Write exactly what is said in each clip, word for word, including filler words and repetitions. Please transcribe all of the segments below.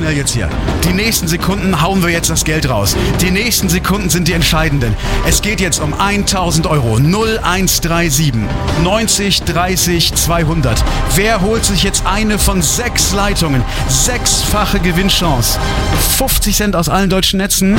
schnell jetzt hier. Die nächsten Sekunden hauen wir jetzt das Geld raus. Die nächsten Sekunden sind die entscheidenden. Es geht jetzt um tausend Euro. null eins drei sieben neunzig dreißig zweihundert. Wer holt sich jetzt eine von sechs Leitungen? Sechsfache Gewinnchance. fünfzig Cent aus allen deutschen Netzen.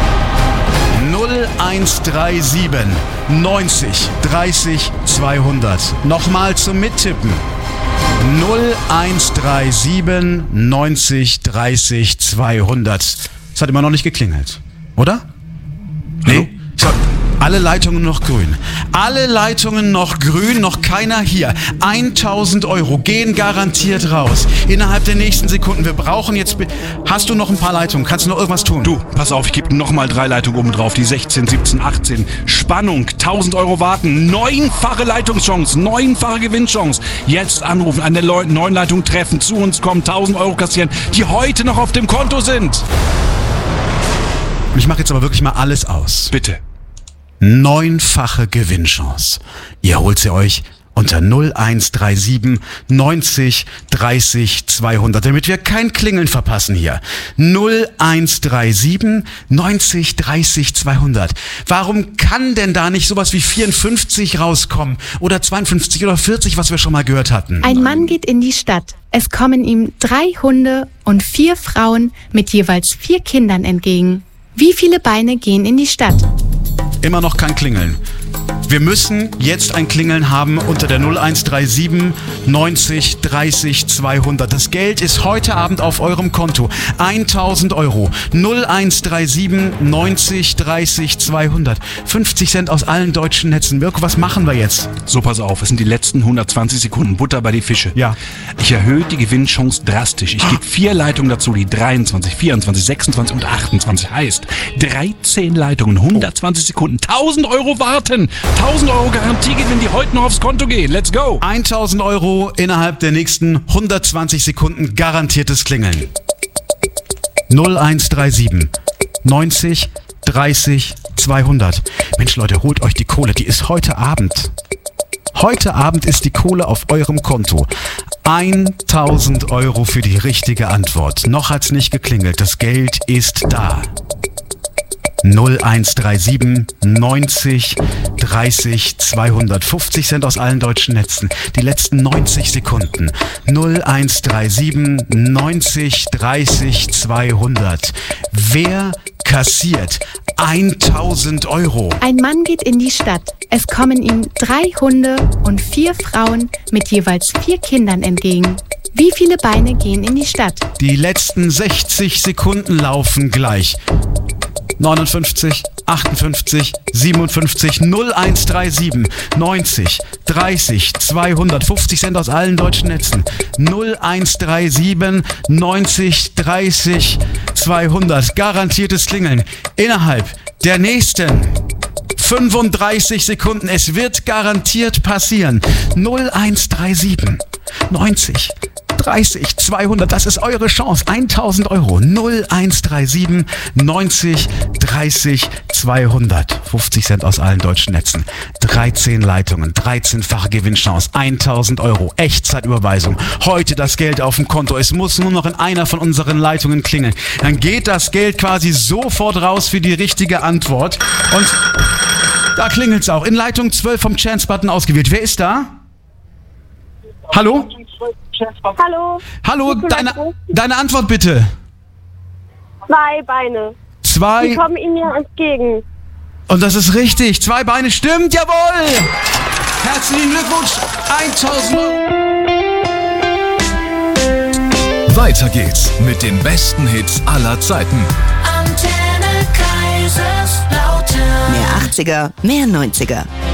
null eins drei sieben neunzig dreißig zweihundert. Nochmal zum Mittippen. null eins drei sieben neunzig dreißig zweihundert. Es hat immer noch nicht geklingelt, oder? Nee. So, alle Leitungen noch grün. Alle Leitungen noch grün, noch keiner hier. tausend Euro gehen garantiert raus. Innerhalb der nächsten Sekunden. Wir brauchen jetzt... Hast du noch ein paar Leitungen? Kannst du noch irgendwas tun? Du, pass auf, ich gebe nochmal drei Leitungen oben drauf. Die sechzehn, siebzehn, achtzehn. Spannung, tausend Euro warten. Neunfache Leitungschance, neunfache Gewinnchance. Jetzt anrufen, an der Le- neuen Leitung treffen, zu uns kommen, tausend Euro kassieren, die heute noch auf dem Konto sind. Und ich mache jetzt aber wirklich mal alles aus. Bitte. Neunfache Gewinnchance. Ihr holt sie euch unter null eins drei sieben neunzig dreißig zweihundert, damit wir kein Klingeln verpassen hier. null eins drei sieben neunzig dreißig zweihundert. Warum kann denn da nicht sowas wie vierundfünfzig rauskommen? Oder zweiundfünfzig oder vierzig, was wir schon mal gehört hatten? Ein Mann geht in die Stadt. Es kommen ihm drei Hunde und vier Frauen mit jeweils vier Kindern entgegen. Wie viele Beine gehen in die Stadt? Immer noch kein Klingeln. Wir müssen jetzt ein Klingeln haben unter der null eins drei sieben neunzig dreißig zweihundert. Das Geld ist heute Abend auf eurem Konto. tausend Euro. null eins drei sieben neunzig dreißig zweihundert. fünfzig Cent aus allen deutschen Netzen. Mirko, was machen wir jetzt? So, pass auf, es sind die letzten hundertzwanzig Sekunden. Butter bei die Fische. Ja. Ich erhöhe die Gewinnchance drastisch. Ich gebe vier Leitungen dazu, die dreiundzwanzig, vierundzwanzig, sechsundzwanzig und achtundzwanzig. Heißt, dreizehn Leitungen, hundertzwanzig Sekunden, tausend Euro warten. tausend Euro Garantie geht, wenn die heute noch aufs Konto gehen. Let's go. tausend Euro innerhalb der nächsten hundertzwanzig Sekunden garantiertes Klingeln. null eins drei sieben neunzig dreißig zweihundert. Mensch Leute, holt euch die Kohle, die ist heute Abend. Heute Abend ist die Kohle auf eurem Konto. tausend Euro für die richtige Antwort. Noch hat's nicht geklingelt, das Geld ist da. null eins drei sieben neunzig dreißig zweihundert. fünfzig Cent aus allen deutschen Netzen. Die letzten neunzig Sekunden. null eins drei sieben neunzig dreißig zweihundert. Wer kassiert tausend Euro? Ein Mann geht in die Stadt. Es kommen ihm drei Hunde und vier Frauen mit jeweils vier Kindern entgegen. Wie viele Beine gehen in die Stadt? Die letzten sechzig Sekunden laufen gleich. neunundfünfzig, achtundfünfzig, siebenundfünfzig, null eins drei sieben neunzig dreißig zweihundert. fünfzig Cent aus allen deutschen Netzen. null eins drei sieben neunzig dreißig zweihundert. Garantiertes Klingeln innerhalb der nächsten fünfunddreißig Sekunden. Es wird garantiert passieren. null eins drei sieben neunzig dreißig zweihundert. Das ist eure Chance. tausend Euro. null eins drei sieben neunzig dreißig zweihundert. fünfzig Cent aus allen deutschen Netzen. dreizehn Leitungen. dreizehnfache Gewinnchance. tausend Euro. Echtzeitüberweisung. Heute das Geld auf dem Konto. Es muss nur noch in einer von unseren Leitungen klingeln. Dann geht das Geld quasi sofort raus für die richtige Antwort. Und da klingelt's auch. In Leitung zwölf vom Chance-Button ausgewählt. Wer ist da? Hallo? Hallo. Hallo, deine, deine Antwort bitte. Zwei Beine. Zwei. Die kommen Ihnen ja entgegen. Und das ist richtig. Zwei Beine stimmt, jawohl. Herzlichen Glückwunsch. tausend Euro. Weiter geht's mit den besten Hits aller Zeiten. Antenne Kaiserslautern. Mehr achtziger, mehr neunziger.